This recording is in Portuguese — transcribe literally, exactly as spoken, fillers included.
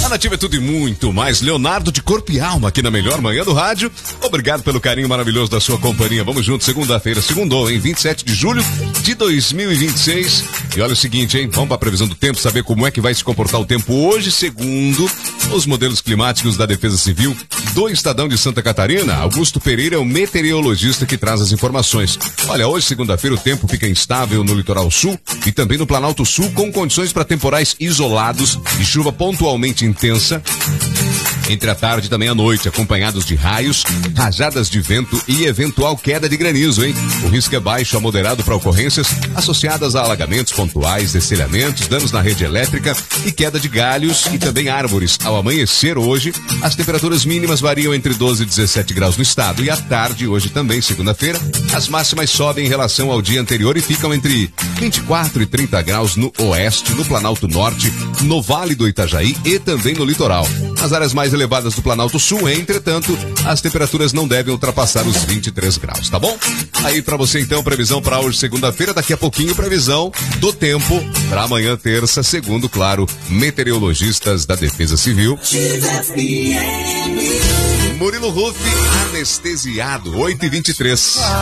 A Nativa é tudo e muito mais. Leonardo de Corpo e Alma aqui na melhor manhã do rádio. Obrigado pelo carinho maravilhoso da sua companhia. Vamos juntos, segunda-feira, segundou, em vinte e sete de julho de dois mil e vinte e seis. E olha o seguinte, hein? Vamos para a previsão do tempo, saber como é que vai se comportar o tempo hoje, segundo os modelos climáticos da Defesa Civil do Estadão de Santa Catarina. Augusto Pereira é o meteorologista que traz as informações. Olha, hoje, segunda-feira, o tempo fica instável no litoral sul e também no Planalto Sul, com condições para temporais isolados e chuva pontualmente intensa entre a tarde e também a noite, acompanhados de raios, rajadas de vento e eventual queda de granizo, hein? O risco é baixo a moderado para ocorrências associadas a alagamentos pontuais, destelhamentos, danos na rede elétrica e queda de galhos e também árvores. Ao amanhecer hoje, as temperaturas mínimas variam entre doze e dezessete graus no estado e à tarde, hoje também, segunda-feira, as máximas sobem em relação ao dia anterior e ficam entre vinte e quatro e trinta graus no oeste, no Planalto Norte, no Vale do Itajaí e também no litoral. Nas áreas mais elevadas do Planalto Sul, entretanto, as temperaturas não devem ultrapassar os vinte e três graus, tá bom? Aí pra você então, previsão para hoje, segunda-feira, daqui a pouquinho, previsão do tempo para amanhã, terça, segundo, claro, meteorologistas da Defesa Civil. Murilo Ruff, anestesiado, oito e vinte e três.